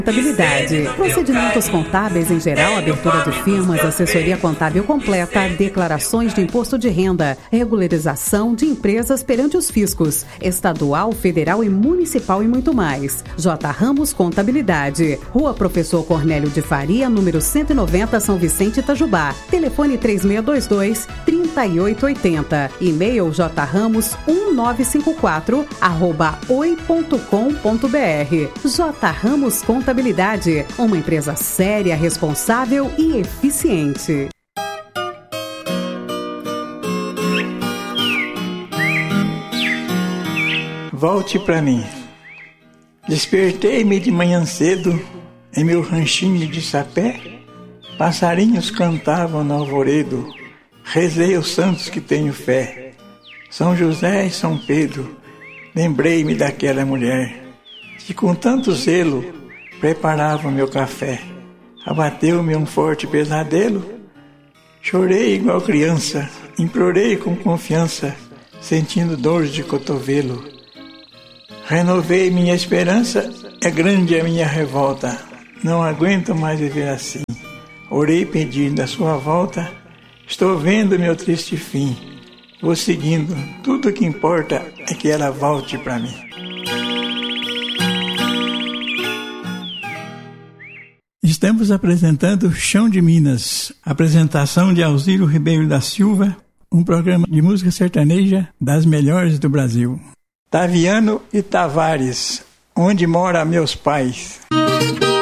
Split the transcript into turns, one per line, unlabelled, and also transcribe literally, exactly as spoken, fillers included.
Contabilidade. Procedimentos contábeis em geral, abertura de firmas, assessoria contábil completa, declarações de imposto de renda, regularização de empresas perante os fiscos, estadual, federal e municipal e muito mais. J. Ramos Contabilidade. Rua Professor Cornélio de Faria, número cento e noventa, São Vicente, Itajubá. Telefone três seis dois dois, três oito oito zero. E-mail jramos um nove cinco quatro arroba oi ponto com ponto br. J. Ramos Contabilidade, uma empresa séria, responsável e eficiente.
Volte pra mim. Despertei-me de manhã cedo, em meu ranchinho de sapé, passarinhos cantavam no alvoredo, rezei aos santos que tenho fé. São José e São Pedro, lembrei-me daquela mulher, que com tanto zelo preparava o meu café. Abateu-me um forte pesadelo, chorei igual criança, implorei com confiança, sentindo dor de cotovelo. Renovei minha esperança, é grande a minha revolta, não aguento mais viver assim. Orei pedindo a sua volta, estou vendo meu triste fim. Vou seguindo, tudo o que importa é que ela volte para mim. Estamos apresentando Chão de Minas, apresentação de Alziro Ribeiro da Silva, um programa de música sertaneja das melhores do Brasil. Taviano e Tavares, onde mora meus pais.